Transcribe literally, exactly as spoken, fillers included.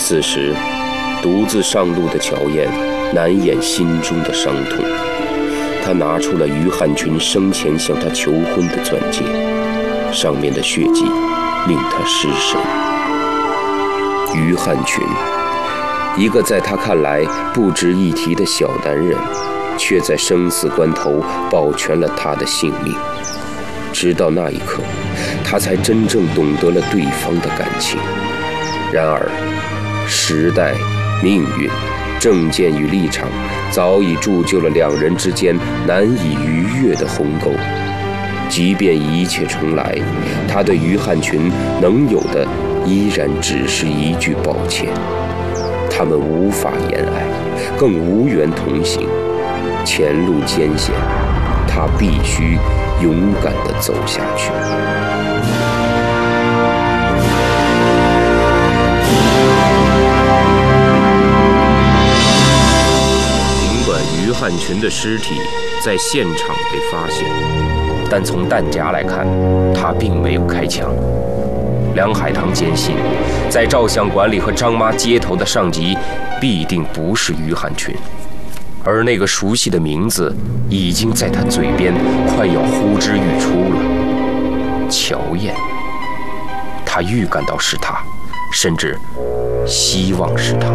此时，独自上路的乔燕难掩心中的伤痛，她拿出了于汉群生前向她求婚的钻戒，上面的血迹令她失神。于汉群，一个在他看来不值一提的小男人，却在生死关头保全了他的性命。直到那一刻，他才真正懂得了对方的感情。然而，时代、命运、政见与立场早已铸就了两人之间难以逾越的鸿沟。即便一切重来，他对于汉群能有的依然只是一句抱歉。他们无法言爱，更无缘同行。前路艰险，他必须勇敢地走下去。尽管于汉群的尸体在现场被发现，但从弹夹来看，他并没有开枪。梁海棠坚信，在照相馆里和张妈接头的上级必定不是于汉群，而那个熟悉的名字已经在他嘴边快要呼之欲出了。乔燕，他预感到是他，甚至希望是他。